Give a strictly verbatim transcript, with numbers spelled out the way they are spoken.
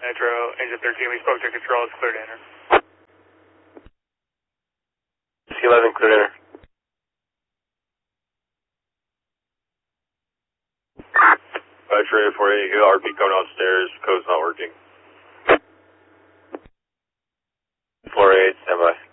Nitro, engine thirteen, we spoke to control, it's clear to enter. C eleven, clear to enter. X-ray four eight, R P coming downstairs, code's not working. four eight, stand by.